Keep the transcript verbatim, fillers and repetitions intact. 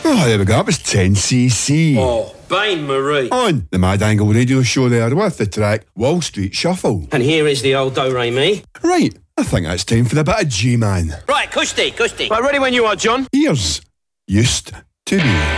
Oh, there we go. That was ten C C. Oh, Bain Marie. On the Mad Angle Radio Show there with the track Wall Street Shuffle. And here is the old Do-Re-Mi. Right, I think that's time for a bit of G-Man. Right, Kushti, Kushti. Right, ready when you are, John. Here's Used to Be.